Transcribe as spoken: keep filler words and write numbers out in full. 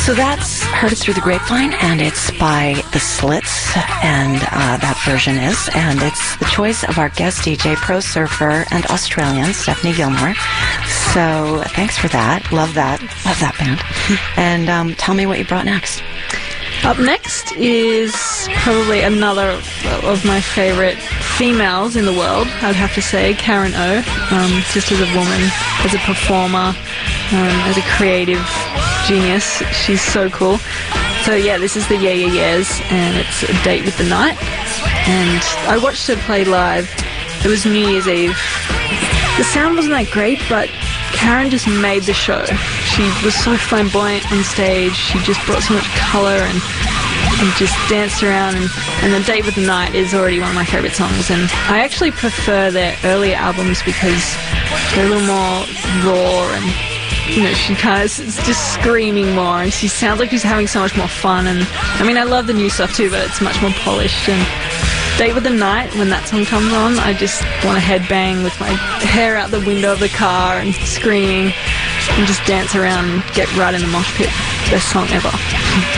So that's Heard It Through the Grapevine, and it's by The Slits, and uh, that version is, and it's the choice of our guest D J, pro surfer, and Australian, Stephanie Gilmore. So thanks for that. Love that. Love that band. And um, tell me what you brought next. Up next is probably another of my favourite females in the world, I'd have to say, Karen O. Um, just as a woman, as a performer, um, as a creative genius, she's so cool. So yeah, this is the Yeah Yeah Yeahs, and it's A Date with the Night. And I watched her play live. It was New Year's Eve. The sound wasn't that great, but Karen just made the show. She was so flamboyant on stage. She just brought so much colour and, and just danced around. And, and The Date with the Night is already one of my favourite songs. And I actually prefer their earlier albums because they're a little more raw, and you know, she kind of is just screaming more, and she sounds like she's having so much more fun. And I mean, I love the new stuff too, but it's much more polished. And Date with the Night, when that song comes on, I just want to headbang with my hair out the window of the car and screaming and just dance around and get right in the mosh pit. Best song ever.